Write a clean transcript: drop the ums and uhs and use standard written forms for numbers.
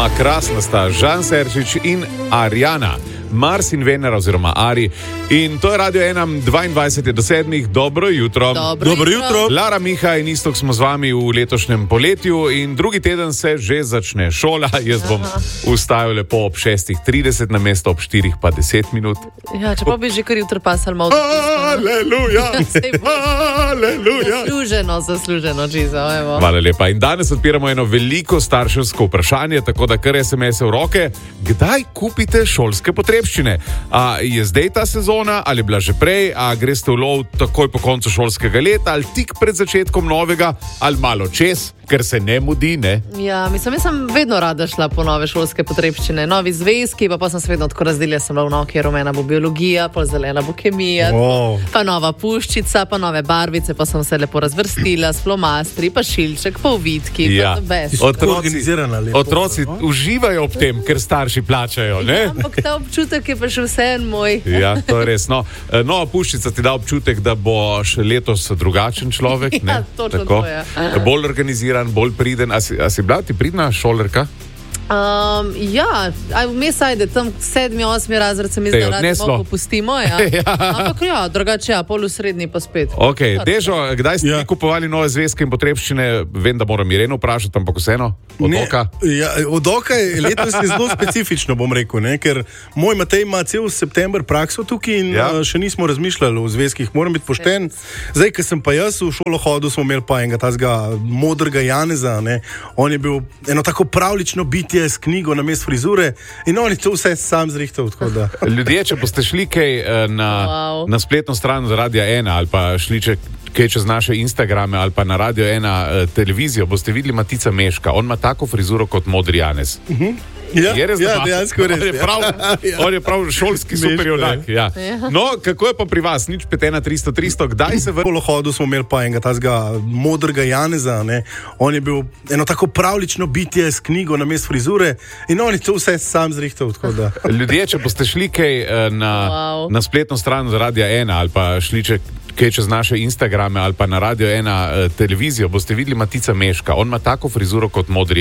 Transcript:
Ma krasna sta Žan Serčič in Arjana. Mars in Venera oziroma Ari. In to je Radio 1, 22 do 7. Dobro jutro. Dobro jutro. Lara, Miha in Istok smo z vami v letošnjem poletju in drugi teden se že začne šola. Jaz bom vstajal lepo ob 6:30 na mesto ob 4 pa 10 minut. Ja, če pa bi že kar jutro pasal malo. Aleluja! Aleluja! Zasluženo, Čizo, evo. Hvala lepa. In danes odpiramo eno veliko starševsko vprašanje, tako da kar SMS-e v roke. Kdaj kupite šolske potrebščine? A je zdaj ta sezona, ali je bila že prej, a greste v lov takoj po koncu šolskega leta, ali tik pred začetkom novega, ali malo čez, ker se ne mudi, ne? Ja, mislim, jaz sem vedno rada šla po nove šolske potrebščine, novi zvezki, pa sem se vedno tako razdelila, sem bila v Nokia, rumena bo biologija, pa zelena bo kemija, pa nova puščica, pa nove barvice, pa sem se lepo razvrstila, s flomastri, pa šilček, pa uvitki, ja. Otroci no? uživajo ob tem, ker starši plačajo, ne? Ja, ampak ta občutek je pa še vse en moj. Ja, to je res. No, nova puščica ti da občutek, da boš letos drugačen človek, ne? Ja, točno to je. Bolj organiziran, bolj priden. A si bila ti pridna šolerka? Ja, vmes ajde, tam 7. 8. razred se mi zdi, da radi malo popustimo, ja. Ja. Ampak ja, drugače, ja, pol v srednji pa spet. Ok, Dežo, kdaj ste kupovali nove zvezke in potrebščine? Vem, da moram Ireno vprašati, ampak vseeno, od oka? Ja, od oka je letos zelo specifično, bom rekel, ne? Ker moj Matej ima cel september prakso tukaj in še nismo razmišljali o zvezkih, moram biti pošten. Zdaj, ko sem pa jaz v šolo hodil, smo imeli pa enega tazga modrega Janeza, ne? On je bil eno tako pravlično bitje s knjigo na mest frizure in on je to vse sam zrihtal. Ljudje, če boste šli kaj na spletno stran Radia 1 ali pa šli kaj čez naše Instagrame ali pa na Radio 1 televizijo, boste videli Matica Meška. On ima tako frizuro kot modri Janez. Ja, dejansko res. On je prav šolski superjunak. Ja. No, kako je pa pri vas? Nič 51300, kdaj se v polohodu smo imeli pa enega tazga modrega Janeza, ne? On je bil eno tako pravlično bitje s knjigo na mest frizure in on je to vse sam zrihtal. Ljudje, če boste šli kaj na spletno stran Radia 1 ali pa šli kaj čez naše Instagrame ali pa na Radio 1 televizijo, boste videli Matica Meška. On ima tako frizuro kot modri